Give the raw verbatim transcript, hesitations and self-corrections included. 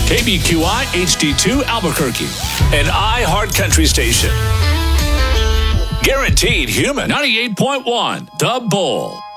K B Q I H D two Albuquerque, an iHeart Country station. Guaranteed Human ninety-eight point one, The Bull.